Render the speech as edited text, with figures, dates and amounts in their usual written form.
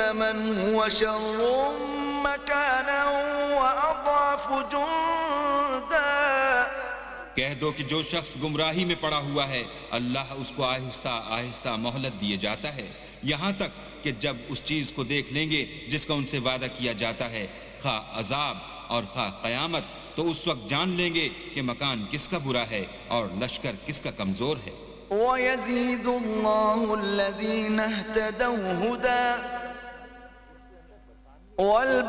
من هو شر مكانا وأضعف جندا। कह दो कि जो शख्स गुमराही में पड़ा हुआ है अल्लाह उसको आहिस्ता आहिस्ता मोहलत दिए जाता है, यहाँ तक कि जब उस चीज को देख लेंगे जिसका उनसे वादा किया जाता है, खा अजाब और खा कयामत, तो उस वक्त जान लेंगे कि मकान किसका बुरा है और लश्कर किसका कमजोर है। وَيَزِيدُ اللَّهُ الَّذِينَ اهْتَدَوْا هُدًى